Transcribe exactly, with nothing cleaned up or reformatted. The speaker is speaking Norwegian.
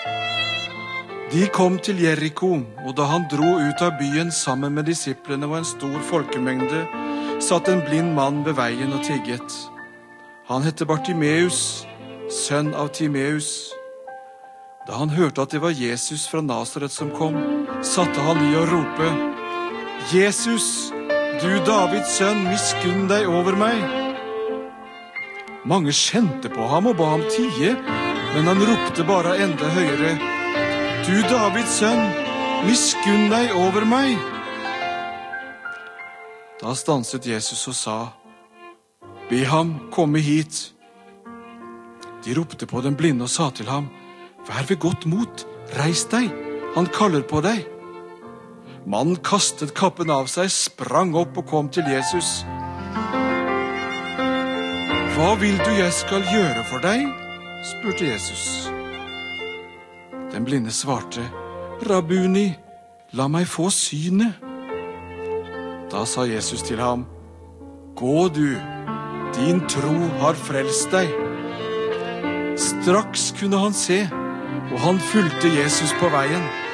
De kom til Jericho, og da han dro ut av byen sammen med disiplene og en stor folkemengde, satt en blind mann ved veien og tigget. Han hette Bartimeus, sønn av Timeus. Da han hørte at det var Jesus fra Nasaret som kom, satte han i å rope: Jesus, du Davids sønn, miskunn deg over meg. Mange kjente på ham og ba ham tie, men han ropte bare enda høyere: Du Davids sønn, miskunn deg over meg. Da stanset Jesus og sa: Be ham komme hit. De ropte på den blinde og sa til ham: Vær ved godt mot, reis deg, han kaller på deg. Mannen kastet kappen av seg, sprang opp og kom til Jesus. Hva vil du jeg skal gjøre for deg? Spurte Jesus. Den blinde svarte: Rabbuni, la meg få synet. Da sa Jesus til ham: Gå du, din tro har frelst deg. Straks kunne han se, og han fulgte Jesus på veien.